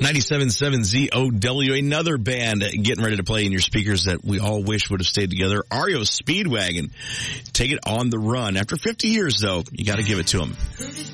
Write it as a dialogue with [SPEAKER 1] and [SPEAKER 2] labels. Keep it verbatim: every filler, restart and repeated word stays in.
[SPEAKER 1] ninety-seven point seven Z O W, another band getting ready to play in your speakers that we all wish would have stayed together. R E O Speedwagon, take it on the run. After fifty years, though, you got to give it to them.